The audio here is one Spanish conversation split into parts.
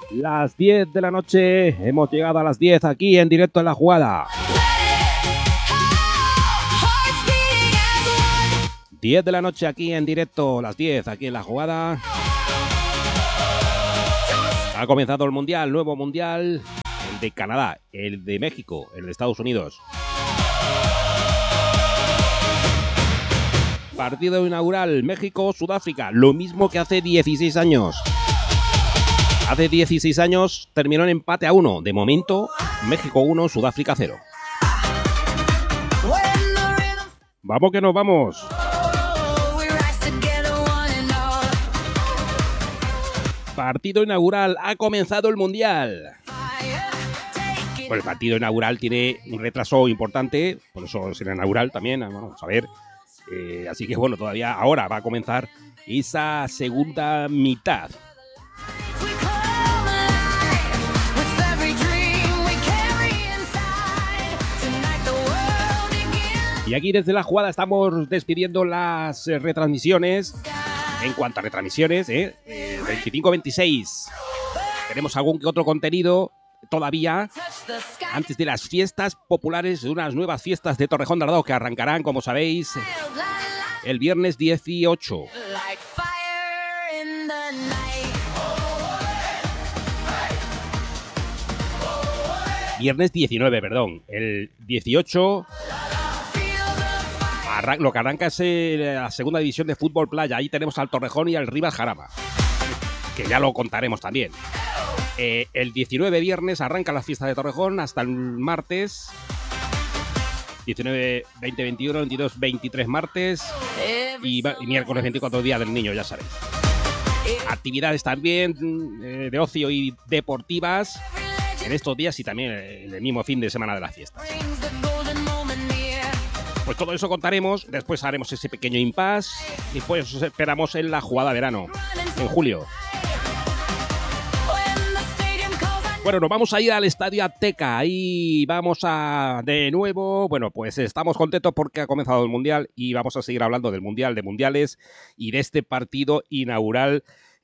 Las 10 de la noche, hemos llegado a las 10 aquí en directo en La Jugada. 10 de la noche aquí en directo, las 10 aquí en La Jugada. Ha comenzado el Mundial, nuevo Mundial, el de Canadá, el de México, el de Estados Unidos. Partido inaugural, México-Sudáfrica, lo mismo que hace 16 años. Hace 16 años terminó en empate a 1. De momento, México 1, Sudáfrica 0. Vamos que nos vamos. Partido inaugural, ha comenzado el Mundial. Bueno, el partido inaugural tiene un retraso importante, por eso será inaugural también, vamos a ver. Así que bueno, todavía ahora va a comenzar esa segunda mitad. Y aquí desde La Jugada estamos despidiendo las retransmisiones. En cuanto a retransmisiones, 25-26. Tenemos algún que otro contenido todavía antes de las fiestas populares, de unas nuevas fiestas de Torrejón de Ardoz que arrancarán, como sabéis, el viernes 18. Viernes 19, perdón. El 18... Lo que arranca es la segunda división de fútbol playa. Ahí tenemos al Torrejón y al Rivas Jarama, que ya lo contaremos también. El 19 viernes arranca la fiesta de Torrejón hasta el martes. 19, 20, 21, 22, 23 martes y miércoles 24, día del niño, ya sabéis. Actividades también de ocio y deportivas en estos días y también el mismo fin de semana de las fiestas. Pues todo eso contaremos, después haremos ese pequeño impasse y pues os esperamos en La Jugada verano, en julio. Bueno, nos vamos a ir al Estadio Azteca, ahí vamos a, de nuevo, bueno, pues estamos contentos porque ha comenzado el Mundial y vamos a seguir hablando del Mundial, de Mundiales y de este partido inaugural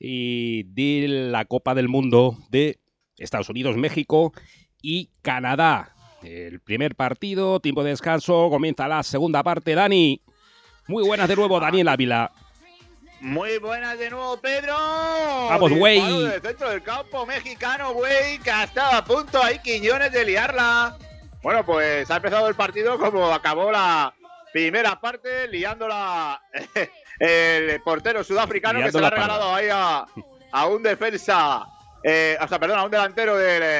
de la Copa del Mundo de Estados Unidos, México y Canadá. El primer partido, tiempo de descanso, comienza la segunda parte. Dani, muy buenas de nuevo, Daniel Ávila. Muy buenas de nuevo, Pedro. Vamos, güey. Del centro del campo mexicano, güey, que ha estado a punto ahí Quiñones de liarla. Bueno, pues ha empezado el partido como acabó la primera parte, liándola el portero sudafricano liando que se la ha regalado ahí a un defensa. A un delantero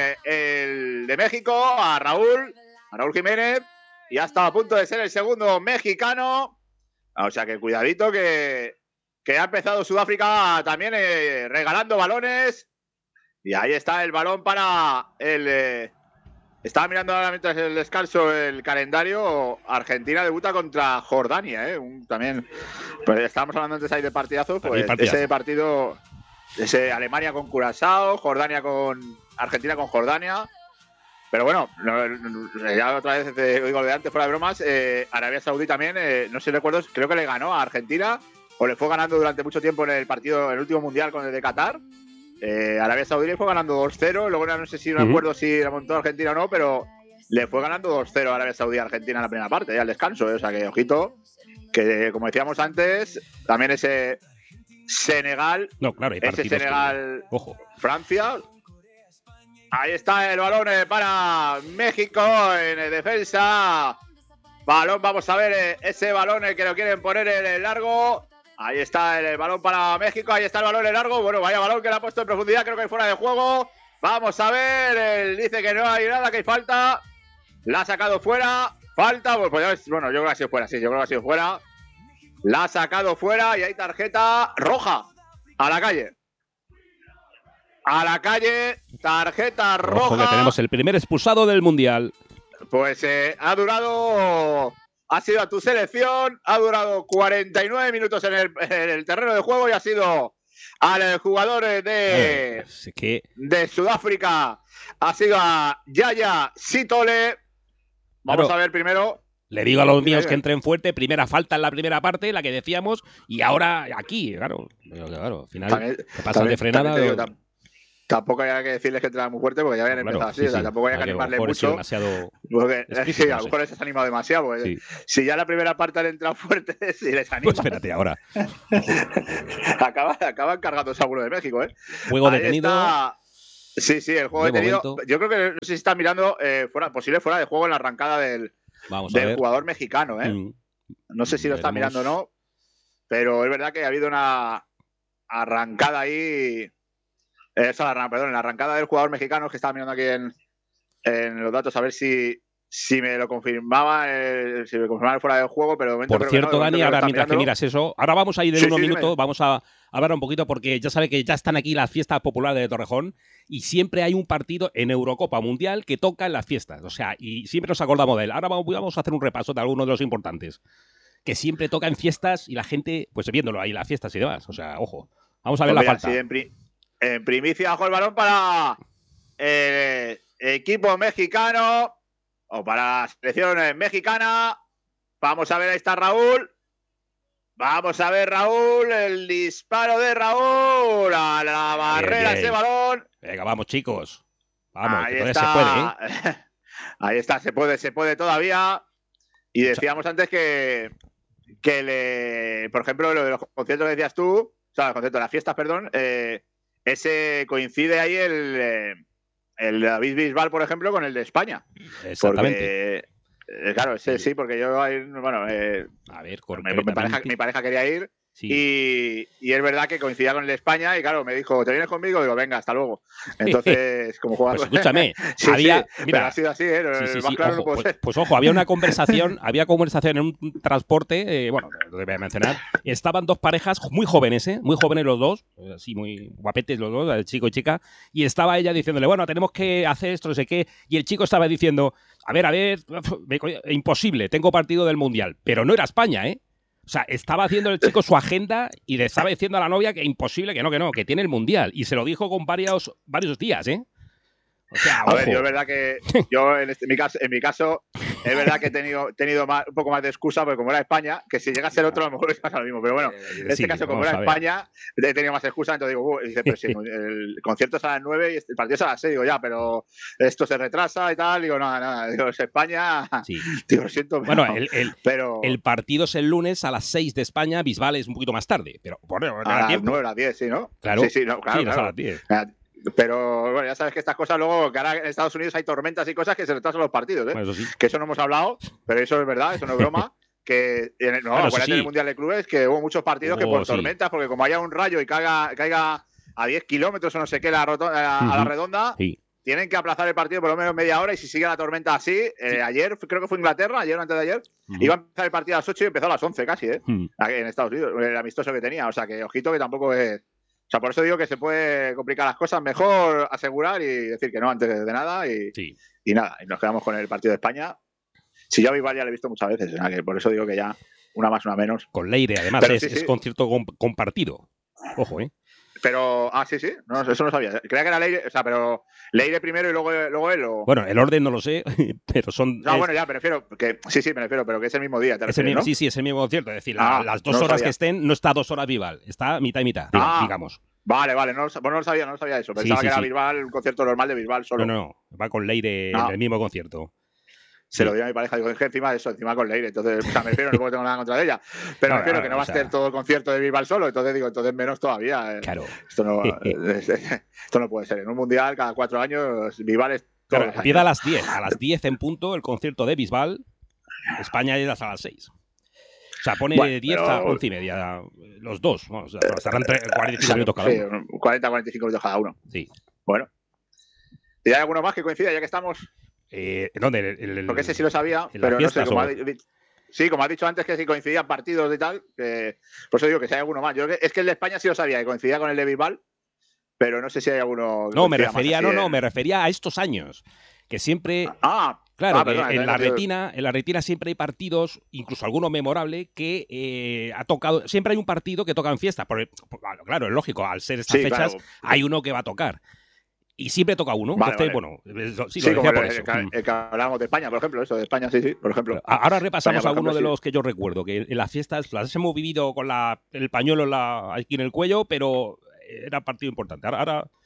de México, a Raúl Jiménez, y ha estado a punto de ser el segundo mexicano. O sea que cuidadito que ha empezado Sudáfrica también regalando balones. Y ahí está el balón para el... estaba mirando ahora mientras el descanso el calendario. Argentina debuta contra Jordania, también, pues estábamos hablando antes ahí de partidazos, pues ese partido... Ese Alemania con Curazao, Argentina con Jordania. Pero bueno, ya otra vez te digo de antes, fuera de bromas, Arabia Saudí también, no sé si recuerdo, creo que le ganó a Argentina, o le fue ganando durante mucho tiempo en el partido, el último mundial con el de Qatar. Arabia Saudí le fue ganando 2-0, luego no sé si no recuerdo si la montó Argentina o no, pero le fue ganando 2-0 a Arabia Saudí a Argentina en la primera parte, ya al descanso, o sea que ojito, que como decíamos antes, también ese... Senegal, ese Senegal, ojo. Francia. Ahí está el balón para México en defensa. Balón, vamos a ver ese balón que lo quieren poner en el largo. Ahí está el balón para México. Ahí está el balón en el largo. Bueno, vaya balón que le ha puesto en profundidad. Creo que hay fuera de juego. Vamos a ver. Él dice que no hay nada, que hay falta. La ha sacado fuera. Falta. Bueno, yo creo que ha sido fuera. Sí, yo creo que ha sido fuera. La ha sacado fuera y hay tarjeta roja. A la calle. A la calle, tarjeta roja. Ojo que tenemos el primer expulsado del Mundial. Pues ha sido a tu selección, ha durado 49 minutos en el terreno de juego y ha sido al jugador de Sudáfrica, ha sido a Yaya Sitole. Vamos a ver primero. Le digo a los míos que entren fuerte, primera falta en la primera parte, la que decíamos, y ahora aquí, claro, al final te pasas de frenada. tampoco había que decirles que entraran muy fuerte porque ya habían empezado así. O sea, tampoco había que animarles mucho. Demasiado porque, sí, a lo mejor les has animado demasiado. Porque si ya la primera parte han entrado fuertes, si les animas. Pues espérate, ahora. acaban cargando seguro de México, ¿eh? Juego detenido. Sí, el juego detenido. Yo creo que no sé si está mirando posible fuera de juego en la arrancada del jugador mexicano, ¿eh? No sé si lo está mirando o no, pero es verdad que ha habido una arrancada ahí. Perdón, en la arrancada del jugador mexicano, que estaba mirando aquí en los datos a ver si me lo confirmaba, si me confirmaba fuera del juego, pero de momento. Por cierto, Dani, ahora mientras que miras eso, ahora vamos a ir en unos minutos, vamos a hablar un poquito porque ya sabe que ya están aquí las fiestas populares de Torrejón y siempre hay un partido en Eurocopa Mundial que toca en las fiestas, o sea, y siempre nos acordamos de él. Ahora vamos a hacer un repaso de algunos de los importantes, que siempre toca en fiestas y la gente, pues viéndolo ahí, las fiestas y demás, o sea, ojo, vamos a ver la falta. Sí, en primicia, bajo el balón para el equipo mexicano o para la selección mexicana. Vamos a ver, ahí está Raúl. Vamos a ver, Raúl, el disparo de Raúl a la barrera, ese balón. Venga, vamos, chicos. Vamos, ahí que está. Se puede, ¿eh? Ahí está, se puede todavía. Y decíamos antes que por ejemplo, lo de los conciertos que decías tú, o sea, los conciertos de las fiestas, perdón, ese coincide ahí el David Bisbal, por ejemplo, con el de España. Exactamente. Porque, claro, ese sí, porque yo, bueno, a ver, mi pareja quería ir. Sí. Y es verdad que coincidía con el de España y claro, me dijo, ¿te vienes conmigo? Digo, venga, hasta luego. Entonces, como jugar. Pues escúchame, mira, ha sido así, ¿eh? Más claro ojo, no puede ser. Pues ojo, había conversación en un transporte, bueno, lo voy a mencionar, estaban dos parejas muy jóvenes, muy jóvenes los dos, así muy guapetes los dos, el chico y chica, y estaba ella diciéndole, bueno, tenemos que hacer esto, no sé qué, y el chico estaba diciendo, a ver, imposible, tengo partido del Mundial, pero no era España, ¿eh? O sea, estaba haciendo el chico su agenda y le estaba diciendo a la novia que imposible, que no, que tiene el Mundial. Y se lo dijo con varios días, ¿eh? O sea, a ver, yo es verdad que yo en mi caso es verdad que he tenido un poco más de excusa, porque como era España, que si llega a ser otro a lo mejor es pasa lo mismo, pero bueno, en este caso como era España he tenido más excusa, entonces digo, dice, pero si el concierto es a las 9 y el partido es a las 6, digo, ya, pero esto se retrasa y tal, digo, nada, digo, es España, digo, lo siento, pero, bueno, el partido es el lunes a las 6 de España, Bisbal es un poquito más tarde, pero a las 9 a las 10, sí, ¿no? Claro, sí, no, claro. A las 10. Pero bueno, ya sabes que estas cosas luego, que ahora en Estados Unidos hay tormentas y cosas que se retrasan los partidos, ¿eh? Bueno, eso sí. Que eso no hemos hablado, pero eso es verdad, eso no es broma. Que acuérdate del Mundial de Clubes que hubo muchos partidos que por tormentas, porque como haya un rayo y caiga a 10 kilómetros o no sé qué a la redonda, tienen que aplazar el partido por lo menos media hora y si sigue la tormenta así, ayer, creo que fue Inglaterra, ayer o antes de ayer, iba a empezar el partido a las 8 y empezó a las 11 casi, en Estados Unidos, el amistoso que tenía, o sea que ojito que tampoco es... O sea, por eso digo que se puede complicar las cosas, mejor asegurar y decir que no antes de nada y nada, y nos quedamos con el partido de España. Si yo a Bisbal ya lo he visto muchas veces, que por eso digo que ya una más, una menos. Con Leire, además, pero es concierto compartido. Ojo, ¿eh? Pero, sí, no, eso no sabía. Creía que era Leire, o sea, pero Leire primero y luego él. ¿O? Bueno, el orden no lo sé, pero son... No, bueno, ya, me refiero, que pero que es el mismo día, ¿te refieres, ¿no? Sí, es el mismo concierto, es decir, las 2 horas que estén, no está 2 horas Bisbal, está mitad y mitad, digamos. Vale, no lo sabía eso. Pensaba que era Bisbal, un concierto normal de Bisbal solo. No, va con Leire en el mismo concierto. Se lo di a mi pareja, digo, es que encima con Leire, entonces, o sea, me refiero, no tengo nada contra ella, pero me refiero que no va a ser todo el concierto de Bisbal solo, entonces menos todavía. Claro. Esto no puede ser. En un mundial, cada 4 años, Bisbal es todo. Claro, empieza a las 10 en punto el concierto de Bisbal, España llega hasta las 6. O sea, pone 10 a 11 y media, los dos, o sea, estarán 45 minutos cada uno. 40-45 minutos cada uno. Sí. Bueno. ¿Y hay alguno más que coincida, ya que estamos? ¿Dónde? Porque ese sí lo sabía, pero no sé, como has dicho antes que si coincidían partidos y tal, por eso digo que si hay alguno más. Es que el de España sí lo sabía, que coincidía con el de Bisbal, pero no sé si hay alguno... No, me refería a estos años, que siempre... Claro, perdón, en la retina siempre hay partidos, incluso alguno memorable, que ha tocado... Siempre hay un partido que toca en fiesta. Claro, es lógico, al ser estas fechas, claro, hay uno que va a tocar. Y siempre toca uno. Entonces, bueno, lo decía por eso. El que hablábamos de España, por ejemplo, eso de España, sí, por ejemplo. Ahora repasamos algunos de los que yo recuerdo, que en las fiestas las hemos vivido con el pañuelo aquí en el cuello, pero era partido importante. Ahora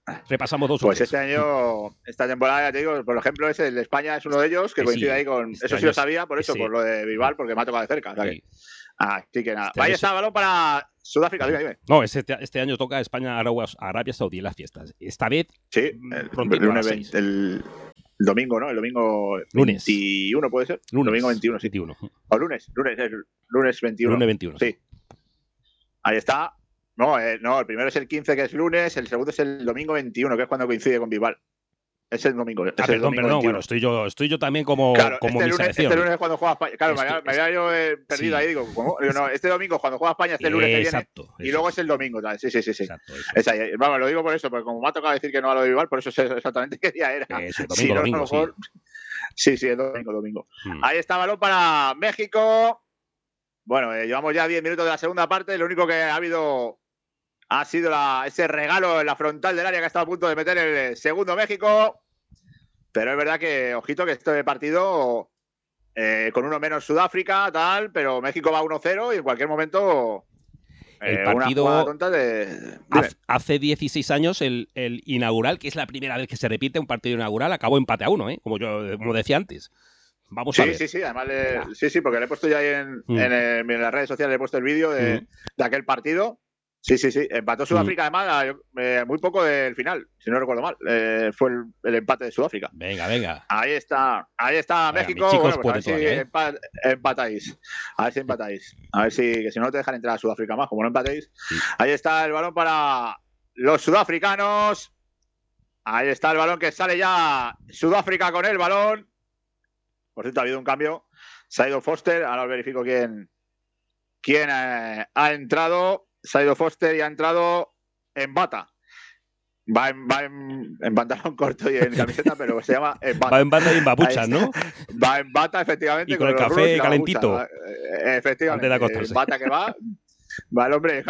repasamos dos o Pues tres. esta temporada, ya te digo, por ejemplo, el de España es uno de ellos, que coincide ahí con... este Eso sí año lo sabía, por eso, ese- por lo de Bilbao, porque me ha tocado de cerca. O sea sí. así que nada. Este Ahí año está el balón para Sudáfrica, dime. No, este año toca España, Arabia Saudí en las fiestas. Esta vez, Sí, prontito a las 6. el domingo, ¿no? El domingo Lunes. 21, ¿puede ser? Lunes. Domingo 21, sí. 21. O lunes 21. Lunes 21. Sí. Ahí está. No, el primero es el 15, que es lunes, el segundo es el domingo 21, que es cuando coincide con Bilbao. Es el domingo. Perdón. 21. Bueno, estoy yo también como, claro, como mi selección. este lunes es cuando juega España. Claro, me había yo perdido ahí. Digo, ¿cómo? Digo, no, este domingo es cuando juega España, este lunes que viene. Exacto. Y luego es el domingo. Sí. Exacto, Es ahí. Vamos, lo digo por eso, porque como me ha tocado decir que no a lo de Bilbao, por eso sé exactamente qué día era. Eso, domingo, sí. Sí, el domingo. Ahí está balón para México. Bueno, llevamos ya 10 minutos de la segunda parte. Lo único que ha habido ha sido ese regalo en la frontal del área que ha estado a punto de meter el segundo México. Pero es verdad que, ojito, que este partido con uno menos Sudáfrica, tal, pero México va 1-0 y en cualquier momento el partido una jugada tonta de... Hace 16 años el inaugural, que es la primera vez que se repite un partido inaugural, acabó empate a 1, como decía antes. Vamos a ver. Sí, además sí, porque le he puesto ya ahí en las redes sociales, le he puesto el vídeo de aquel partido. Sí, empató Sudáfrica además muy poco del final, si no recuerdo mal. Fue el empate de Sudáfrica. Venga. Ahí está México. Mis chicos bueno, pues a ver si empatáis. A ver si, que si no te dejan entrar a Sudáfrica más, como no empatéis. Sí. Ahí está el balón para los sudafricanos. Ahí está el balón que sale ya Sudáfrica con el balón. Por cierto, ha habido un cambio. Se ha ido Foster. Ahora os verifico quién ha entrado. Se ha ido Foster y ha entrado en bata. Va en pantalón corto y en camiseta, pero se llama en bata. Va en bata y en babuchas, ¿no? Va en bata, efectivamente. Y con el café calentito. Efectivamente. Antes de acostarse. En bata que va el hombre.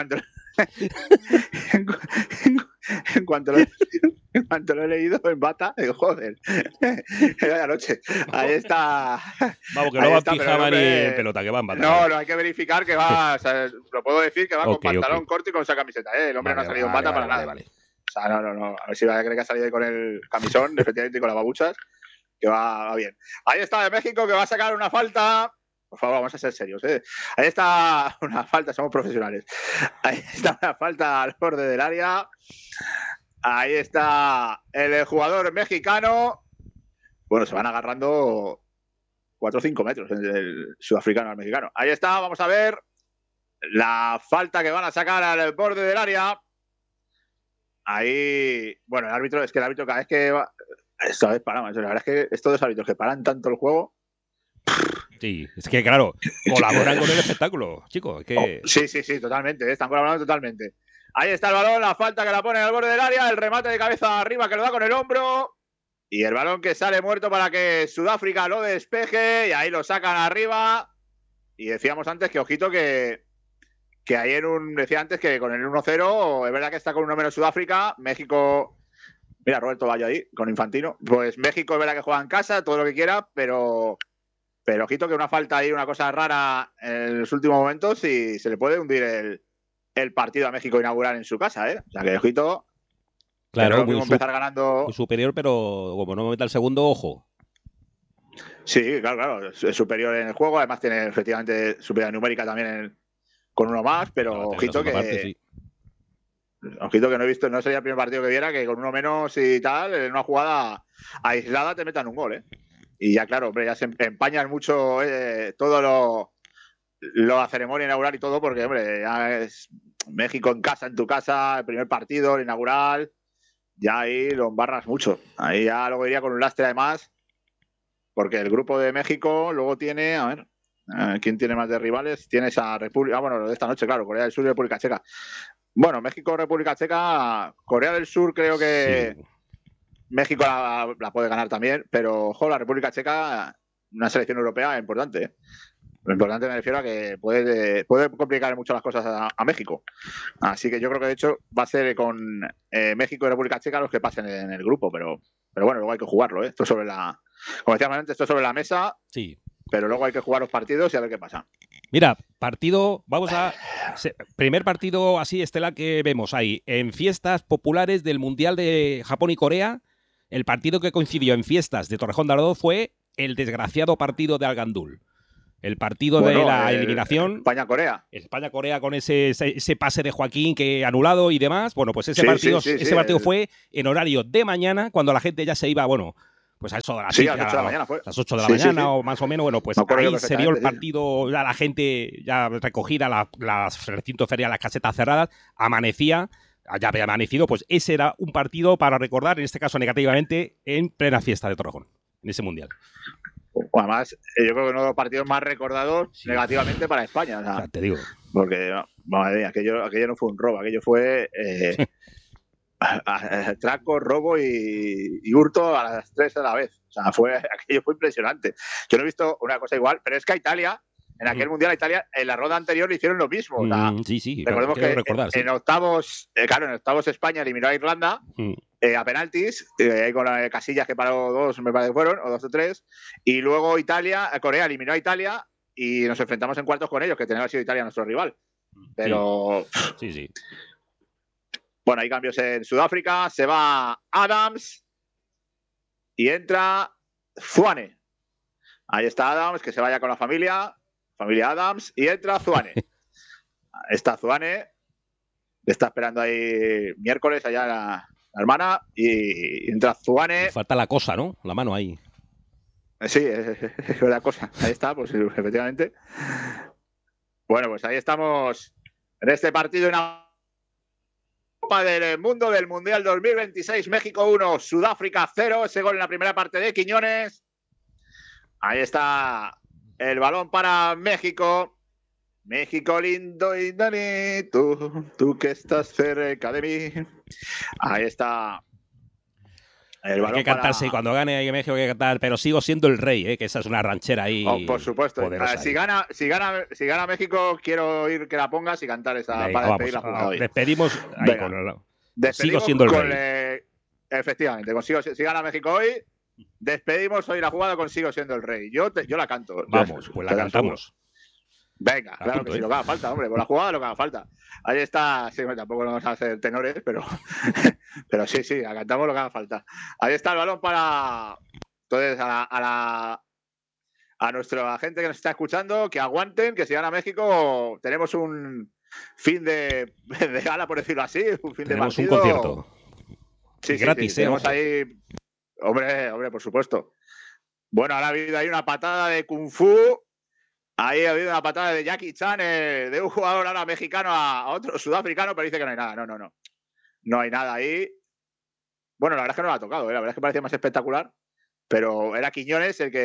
En cuanto lo he leído en bata, digo, joder, era de noche. Ahí está. Vamos, que no va en pijama ni en pelota, que va en bata. No, hay que verificar que va, o sea, lo puedo decir que va con pantalón corto y con esa camiseta, El hombre no ha salido en bata para nada. O sea, no. A ver si va a creer que ha salido ahí con el camisón, efectivamente, y con las babuchas, que va bien. Ahí está de México, que va a sacar una falta. Por favor, vamos a ser serios, Ahí está una falta, somos profesionales. Ahí está una falta al borde del área. Ahí está el jugador mexicano. Bueno, se van agarrando 4 o 5 metros el sudafricano al mexicano. Ahí está, vamos a ver la falta que van a sacar al borde del área. Ahí, bueno, el árbitro cada vez que va, esta vez paramos. La verdad es que estos dos árbitros que paran tanto el juego. Sí, es que claro, colaboran con el espectáculo, chicos. Sí, totalmente, están colaborando totalmente. Ahí está el balón, la falta que la pone al borde del área, el remate de cabeza arriba que lo da con el hombro. Y el balón que sale muerto para que Sudáfrica lo despeje. Y ahí lo sacan arriba. Y decíamos antes que, ojito, que ayer decía antes que con el 1-0, es verdad que está con uno menos Sudáfrica. México, mira, Roberto vaya ahí, con Infantino. Pues México es verdad que juega en casa, todo lo que quiera, pero ojito que una falta ahí, una cosa rara en los últimos momentos y se le puede hundir el partido a México inaugural en su casa, O sea que, ojito. Claro, muy empezar ganando. Muy superior, pero como no meta el segundo, ojo. Sí, claro, es superior en el juego, además tiene efectivamente superioridad numérica también con uno más, pero ojito que... sí. Ojito que no sería el primer partido que viera que con uno menos y tal, en una jugada aislada te metan un gol, Y ya claro, hombre, ya se empañan mucho todo la ceremonia inaugural y todo, porque, hombre, ya es México en casa, en tu casa, el primer partido, el inaugural, ya ahí lo embarras mucho. Ahí ya luego iría con un lastre además, porque el grupo de México luego tiene, a ver, ¿quién tiene más de rivales? Tiene esa República, bueno, lo de esta noche, claro, Corea del Sur y República Checa. Bueno, México, República Checa, Corea del Sur creo que sí. México la puede ganar también, pero ojo, la República Checa, una selección europea importante, Lo importante me refiero a que puede complicar mucho las cosas a México. Así que yo creo que de hecho va a ser con México y República Checa los que pasen en el grupo, pero bueno, luego hay que jugarlo, Esto sobre como decíamos antes, esto sobre la mesa, sí. Pero luego hay que jugar los partidos y a ver qué pasa. Mira, primer partido así estelar que vemos ahí, en fiestas populares del Mundial de Japón y Corea, el partido que coincidió en fiestas de Torrejón de Ardoz fue el desgraciado partido de Al-Gandul. El partido de Bueno, la eliminación, España-Corea. España-Corea con ese pase de Joaquín que anulado y demás. Bueno, pues ese Sí, partido fue en horario de mañana, cuando la gente ya se iba, bueno, pues a eso de las, sí, a las 8 de la mañana fue. las 8 de la Sí, mañana o más o menos. Bueno, pues ahí se vio el partido, ya la gente ya recogida, las recintos feriales, las casetas cerradas, amanecía. Ya había amanecido, pues ese era un partido para recordar, en este caso negativamente, en plena fiesta de Torrejón, en ese mundial. Además, yo creo que uno de los partidos más recordados negativamente para España. O sea, te digo. Porque, madre mía, aquello no fue un robo, aquello fue atraco, robo y hurto a las 3 a la vez. O sea, aquello fue impresionante. Yo no he visto una cosa igual, pero es que a Italia, en aquel mundial a Italia, en la ronda anterior le hicieron lo mismo. O sea, sí, recordemos que en octavos, en octavos España eliminó a Irlanda. A penaltis, con Casillas que paró 2, me parece que fueron, o 2 o 3, y luego Corea eliminó a Italia y nos enfrentamos en cuartos con ellos, que tenía que haber sido Italia nuestro rival. Pero sí. Bueno, hay cambios en Sudáfrica, se va Adams y entra Zwane. Ahí está Adams, que se vaya con la familia Adams, y entra Zwane. Está Zwane, está esperando ahí miércoles allá la hermana, y entra Zwane. Falta la cosa, ¿no? La mano ahí. Sí, es la cosa. Ahí está, pues efectivamente. Bueno, pues ahí estamos en este partido en la Copa del Mundo del Mundial 2026. México 1, Sudáfrica 0. Ese gol en la primera parte de Quiñones. Ahí está el balón para México. México lindo y bonito, tú que estás cerca de mí. Ahí está. Hay que cantarse cuando gane México, hay que cantar, pero sigo siendo el rey, que esa es una ranchera ahí. Por supuesto. Si gana México, quiero oír que la pongas y cantar esa. Venga, para despedir la jugada hoy. Despedimos ahí sigo siendo el rey. Efectivamente, si gana México hoy, despedimos hoy la jugada con sigo siendo el rey. Yo la canto. Vamos, pues la cantamos. Venga, claro que sí, lo que haga falta, hombre, por la jugada lo que haga falta. Ahí está, sí, tampoco vamos a hacer tenores, pero sí, la cantamos lo que haga falta. Ahí está el balón para, entonces, a nuestra gente que nos está escuchando, que aguanten, que si gana México tenemos un fin de gala, por decirlo así, un fin tenemos de partido. Un concierto. Sí, gratis, tenemos ahí, hombre, por supuesto. Bueno, ahora ha habido ahí una patada de Kung Fu. Ahí ha habido una patada de Jackie Chan, de un jugador ahora mexicano a otro sudafricano, pero dice que no hay nada. No. No hay nada ahí. Bueno, la verdad es que no lo ha tocado, la verdad es que parecía más espectacular, pero era Quiñones el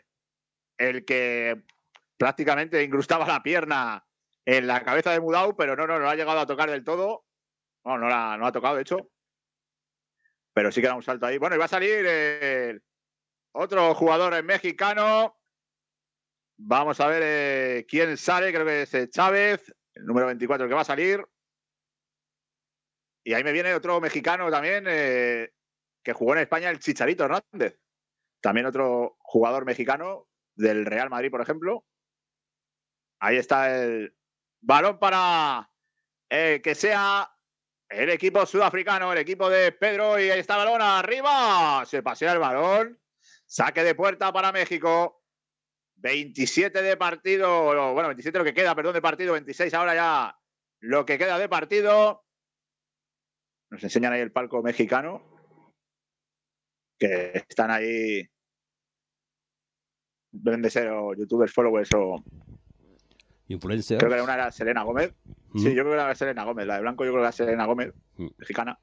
que prácticamente incrustaba la pierna en la cabeza de Mudau, pero no ha llegado a tocar del todo. No la ha tocado, de hecho. Pero sí que era un salto ahí. Bueno, y va a salir otro jugador mexicano. Vamos a ver quién sale, creo que es Chávez, el número 24 el que va a salir. Y ahí me viene otro mexicano también que jugó en España, el Chicharito Hernández. También otro jugador mexicano del Real Madrid, por ejemplo. Ahí está el balón para que sea el equipo sudafricano, el equipo de Pedro. Y ahí está el balón arriba. Se pasea el balón. Saque de puerta para México. 27 de partido, bueno, 27 lo que queda, perdón, de partido, 26 ahora ya lo que queda de partido. Nos enseñan ahí el palco mexicano, que están ahí, deben de ser youtubers, followers o influencers. Creo que una era Selena Gómez. Sí, yo creo que era Selena Gómez, la de blanco yo creo que era Selena Gómez, mexicana.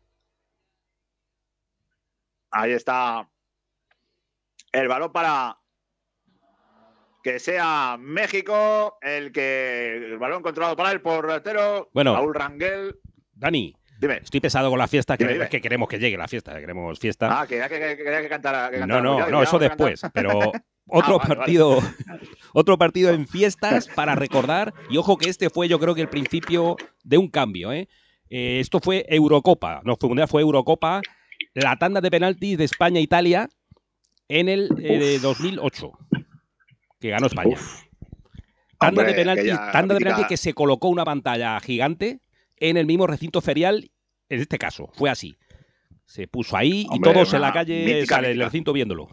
Ahí está el balón para que sea México el balón controlado para el portero, Raúl Rangel. Dani, dime. Estoy pesado con la fiesta, es que queremos que llegue la fiesta, queremos fiesta. Ah, quería que cantara. No, eso después, pero otro partido, vale. Otro partido en fiestas para recordar, y ojo que este fue yo creo que el principio de un cambio, esto fue Eurocopa, no fue Mundial, fue Eurocopa, la tanda de penaltis de España-Italia en el 2008. Que ganó España. tanda Hombre, de penalti, aquella tanda de mítica- penalti que se colocó una pantalla gigante en el mismo recinto ferial. En este caso, fue así. Se puso ahí y Hombre, todos en una la calle, mítica, en el mítica. recinto viéndolo.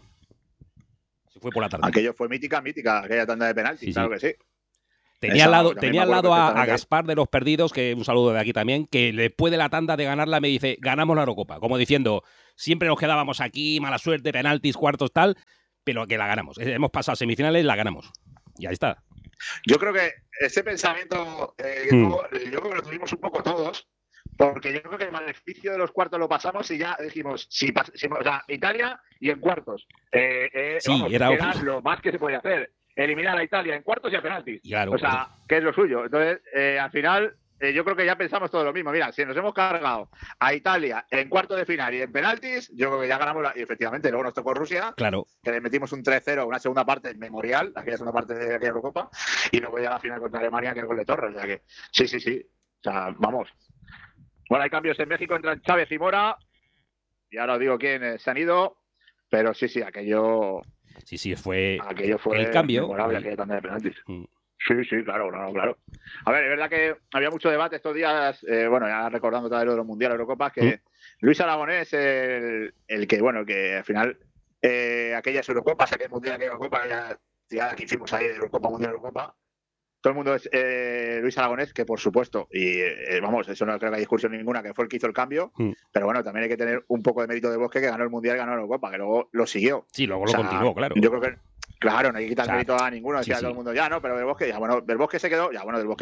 Se fue por la tarde. Aquello fue mítica, aquella tanda de penalti, Sí, claro sí. que sí. Tenía Esa, al lado, vamos, también tenía me al acuerdo lado a perfectamente. Gaspar de los Perdidos, que un saludo de aquí también, que después de la tanda de ganarla me dice, ganamos la Eurocopa. Como diciendo, siempre nos quedábamos aquí, mala suerte, penaltis, cuartos, tal, pero que la ganamos. Hemos pasado semifinales, la ganamos. Y ahí está. Yo creo que ese pensamiento, yo creo que lo tuvimos un poco todos, porque yo creo que el beneficio de los cuartos lo pasamos y ya dijimos, o sea, Italia y en cuartos. Sí, era lo más que se podía hacer. Eliminar a Italia en cuartos y a penaltis. Claro, o sea, que es lo suyo. Entonces, al final, yo creo que ya pensamos todo lo mismo. Mira, si nos hemos cargado a Italia en cuartos de final y en penaltis, yo creo que ya ganamos. Y efectivamente, luego nos tocó Rusia, claro. que le metimos un 3-0, una segunda parte memorial, aquella segunda parte de aquella Eurocopa, y luego ya la final contra Alemania, que es gol de Torres. O sea que, sí. O sea, vamos. Bueno, hay cambios en México, entran Chávez y Mora, y ahora os digo quiénes se han ido, pero sí, aquello fue fue el cambio. memorable, aquella tanda de penaltis. Sí, claro. A ver, es verdad que había mucho debate estos días, bueno, ya recordando todo lo de los Mundiales, Eurocopas, que Luis Aragonés, el que al final aquellas Eurocopas, aquel Mundial, aquella Eurocopa, ya que hicimos ahí de Eurocopa, Mundial, Eurocopa, todo el mundo es Luis Aragonés, que por supuesto, y vamos, eso no creo que haya discusión ninguna, que fue el que hizo el cambio, pero bueno, también hay que tener un poco de mérito de Bosque, que ganó el Mundial, ganó la Eurocopa, que luego lo siguió. Sí, luego lo continuó, claro. Yo creo que, claro, no hay que quitar mérito a ninguno, decía todo el mundo, ya, no, pero del Bosque se quedó,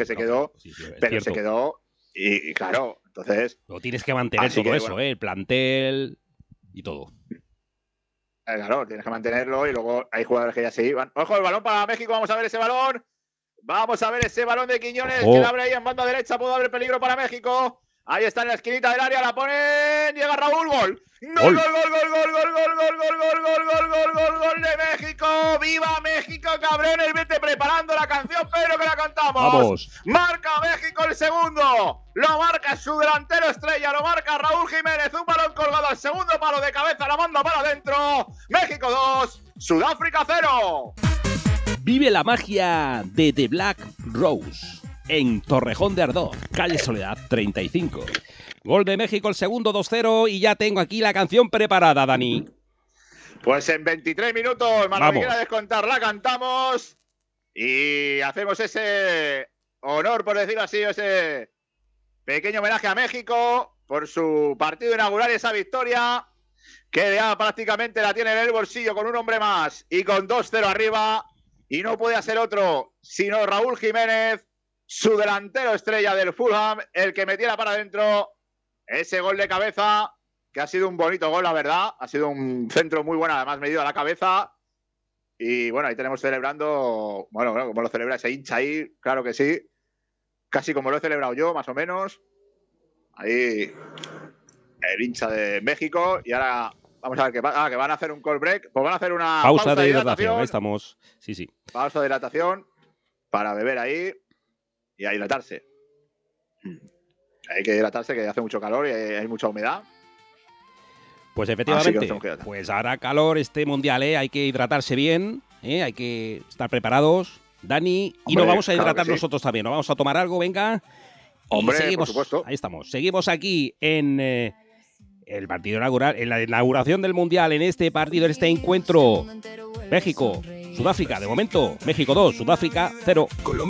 pero cierto. se quedó, y claro, entonces... Lo tienes que mantener todo eso, el plantel y todo. Claro, tienes que mantenerlo y luego hay jugadores que ya se iban. ¡Ojo, el balón para México! Vamos a ver ese balón. Vamos a ver ese balón de Quiñones, que abre ahí en banda derecha, puede haber peligro para México. Ahí está en la esquinita del área, la ponen, llega Raúl, gol. Gol de México. ¡Viva México, cabrones! Vete preparando la canción, pero que la cantamos. Vamos. Marca México el segundo. Lo marca su delantero estrella, lo marca Raúl Jiménez. Un balón colgado al segundo palo de cabeza, la manda para adentro. México 2, Sudáfrica 0. Vive la magia de The Black Rose en Torrejón de Ardoz, calle Soledad 35. Gol de México, el segundo 2-0 y ya tengo aquí la canción preparada, Dani. Pues en 23 minutos, más que quiera descontar, la cantamos y hacemos ese honor, por decirlo así, ese pequeño homenaje a México por su partido inaugural y esa victoria que ya prácticamente la tiene en el bolsillo con un hombre más y con 2-0 arriba. Y no puede ser otro sino Raúl Jiménez, su delantero estrella del Fulham, el que metiera para adentro ese gol de cabeza, que ha sido un bonito gol, la verdad. Ha sido un centro muy bueno, además medido a la cabeza. Y bueno, ahí tenemos celebrando, bueno, como lo celebra ese hincha ahí, claro que sí. Casi como lo he celebrado yo, más o menos. Ahí el hincha de México. Y ahora... Vamos a ver que van a hacer un call break. Pues van a hacer una pausa de hidratación. Ahí estamos. Sí. Pausa de hidratación para beber ahí y a hidratarse. Hay que hidratarse, que hace mucho calor y hay mucha humedad. Pues efectivamente, pues hará calor este mundial, hay que hidratarse bien, hay que estar preparados, Dani, y nos vamos a hidratar nosotros también. Nos vamos a tomar algo, venga. Hombre, seguimos, por supuesto. Ahí estamos. Seguimos aquí en... el partido inaugural, en la inauguración del Mundial, en este partido, en este encuentro. México, Sudáfrica, de momento, México 2, Sudáfrica 0.